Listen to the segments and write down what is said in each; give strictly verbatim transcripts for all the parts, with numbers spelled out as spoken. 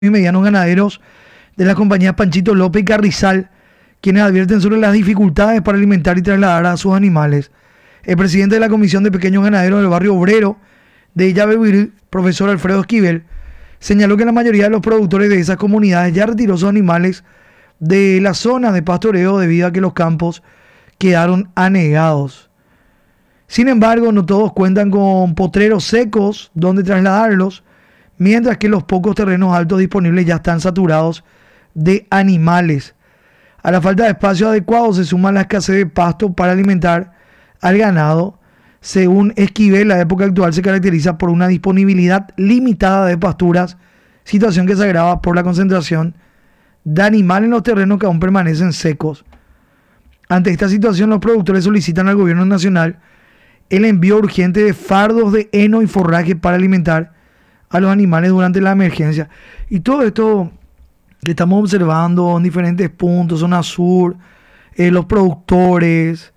y medianos ganaderos de las compañías Panchito López y Carrizal, quienes advierten sobre las dificultades para alimentar y trasladar a sus animales. El presidente de la Comisión de Pequeños Ganaderos del Barrio Obrero de Yabebirí, profesor Alfredo Esquivel, señaló que la mayoría de los productores de esas comunidades ya retiró sus animales de la zona de pastoreo debido a que los campos quedaron anegados. Sin embargo, no todos cuentan con potreros secos donde trasladarlos, mientras que los pocos terrenos altos disponibles ya están saturados de animales. A la falta de espacio adecuado se suma la escasez de pasto para alimentar al ganado. Según Esquivel, la época actual se caracteriza por una disponibilidad limitada de pasturas, situación que se agrava por la concentración de animales en los terrenos que aún permanecen secos. Ante esta situación, los productores solicitan al gobierno nacional el envío urgente de fardos de heno y forraje para alimentar a los animales durante la emergencia. Y todo esto que estamos observando en diferentes puntos, zona sur, eh, los productores,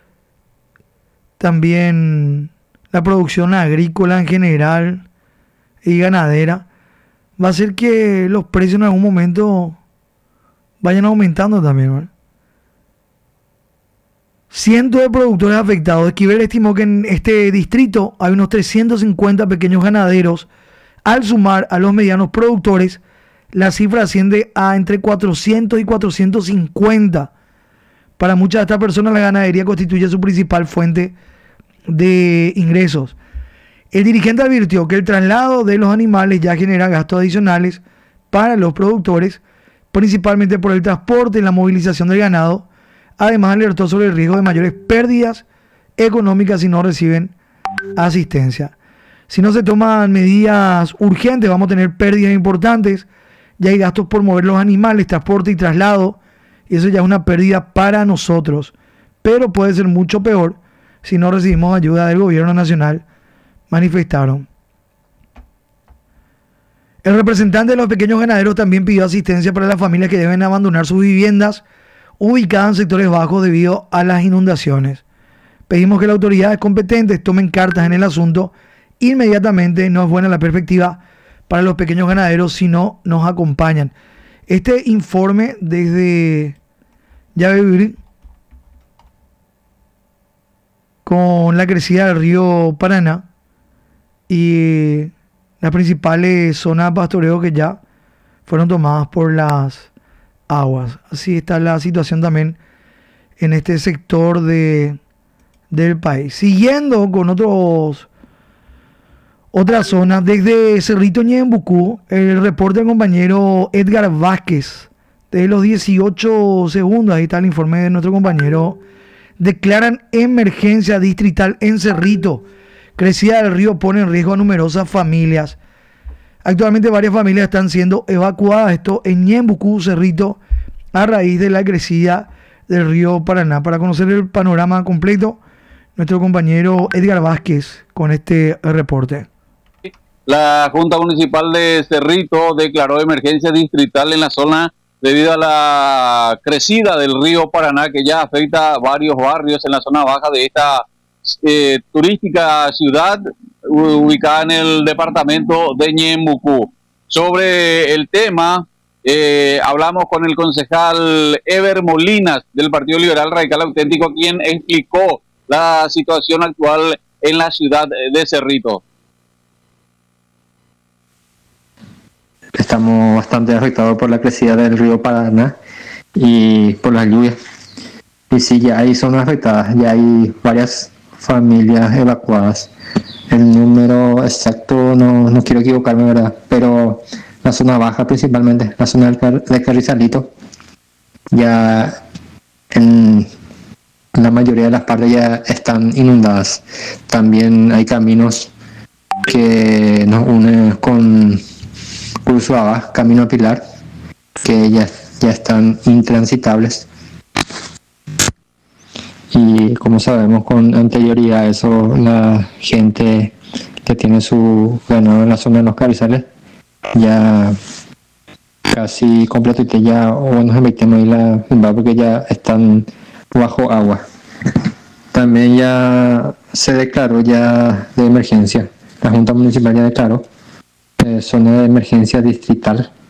también la producción agrícola en general y ganadera, va a hacer que los precios en algún momento vayan aumentando también, ¿verdad? Cientos de productores afectados. Esquivel estimó que en este distrito hay unos trescientos cincuenta pequeños ganaderos. Al sumar a los medianos productores, la cifra asciende a entre cuatrocientos y cuatrocientos cincuenta. Para muchas de estas personas, la ganadería constituye su principal fuente de ingresos. El dirigente advirtió que el traslado de los animales ya genera gastos adicionales para los productores, principalmente por el transporte y la movilización del ganado. Además, alertó sobre el riesgo de mayores pérdidas económicas si no reciben asistencia. Si no se toman medidas urgentes, vamos a tener pérdidas importantes. Ya hay gastos por mover los animales, transporte y traslado, y eso ya es una pérdida para nosotros. Pero puede ser mucho peor si no recibimos ayuda del gobierno nacional, manifestaron. El representante de los pequeños ganaderos también pidió asistencia para las familias que deben abandonar sus viviendas ubicadas en sectores bajos debido a las inundaciones. Pedimos que las autoridades competentes tomen cartas en el asunto inmediatamente. No es buena la perspectiva para los pequeños ganaderos si no nos acompañan. Este informe desde Yabebirí, con la crecida del río Paraná y las principales zonas de pastoreo que ya fueron tomadas por las aguas. Así está la situación también en este sector de, del país. Siguiendo con otros otras zonas, desde Cerrito Ñembucú, el reporte del compañero Edgar Vázquez, de los dieciocho segundos, ahí está el informe de nuestro compañero. Declaran emergencia distrital en Cerrito. Crecida del río pone en riesgo a numerosas familias. Actualmente varias familias están siendo evacuadas, esto en Ñembucú, Cerrito, a raíz de la crecida del río Paraná. Para conocer el panorama completo, nuestro compañero Edgar Vázquez con este reporte. La Junta Municipal de Cerrito declaró emergencia distrital en la zona debido a la crecida del río Paraná, que ya afecta varios barrios en la zona baja de esta eh, turística ciudad ubicada en el departamento de Ñembucú. Sobre el tema, eh, hablamos con el concejal Ever Molinas del Partido Liberal Radical Auténtico, quien explicó la situación actual en la ciudad de Cerrito. Estamos bastante afectados por la crecida del río Paraná y por las lluvias. Y sí, ya hay zonas afectadas, ya hay varias familias evacuadas. El número exacto no, no quiero equivocarme, ¿verdad? Pero la zona baja principalmente, la zona de Carrizalito, ya en la mayoría de las partes ya están inundadas. También hay caminos que nos unen con Cursuaba, Camino Pilar, que ya, ya están intransitables. Y como sabemos con anterioridad, eso, la gente que tiene su ganado en la zona de los Carrizales ya casi completo, y ya o nos metemos ahí la porque ya están bajo agua. También ya se declaró ya de emergencia, la Junta Municipal ya declaró eh, zona de emergencia distrital